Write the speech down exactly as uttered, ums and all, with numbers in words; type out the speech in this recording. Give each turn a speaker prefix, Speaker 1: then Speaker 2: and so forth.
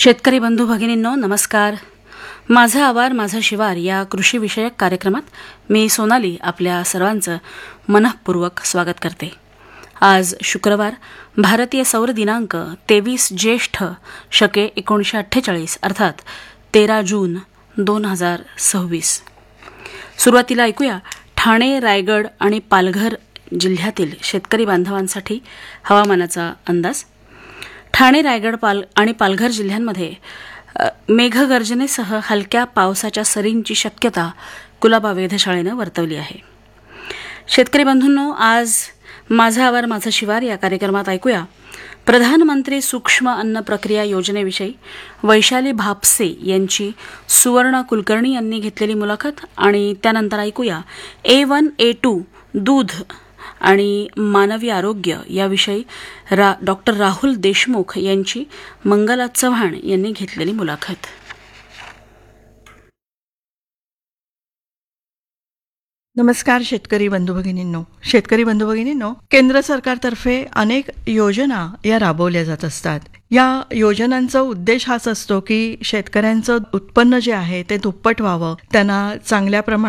Speaker 1: शेतकरी बंधू भगिनींनो नमस्कार. माझा आवार माझा शिवार या कृषीविषयक कार्यक्रमात मी सोनाली आपल्या सर्वांचं मनःपूर्वक स्वागत करते. आज शुक्रवार, भारतीय सौर दिनांक तेवीस ज्येष्ठ शके एकोणीसशे अठ्ठेचाळीस अर्थात तेरा जून दोन हजार सव्वीस. सुरुवातीला ऐकूया ठाणे, रायगड आणि पालघर जिल्ह्यातील शेतकरी बांधवांसाठी हवामानाचा अंदाज. ठाणे, रायगड पाल आणि पालघर जिल्ह्यांमध्ये मेघगर्जनेसह हलक्या पावसाच्या सरींची शक्यता कुलाबा वेधशाळेनं वर्तवली आहे. शेतकरी बंधूंनो, आज माझा आवार माझा शिवार या कार्यक्रमात ऐकूया प्रधानमंत्री सूक्ष्म अन्न प्रक्रिया योजनेविषयी वैशाली भापसे यांची सुवर्ण कुलकर्णी यांनी घेतलेली मुलाखत आणि त्यानंतर ऐकूया ए वन ए टू दूध आणि मानवी आरोग्य याविषयी रा डॉक्टर राहुल देशमुख यांची मंगला चव्हाण यांनी घेतलेली मुलाखत.
Speaker 2: नमस्कार शेतकरी बंधू भगिनींनो. शेतकरी बंधू भगिनींनो, केंद्र सरकारतर्फे अनेक योजना या राबवल्या जात असतात. या योजनांचा उद्देश हाच असतो की शेतकऱ्यांचं उत्पन्न जे आहे ते दुप्पट व्हावं, त्यांना चांगल्या प्रमाणात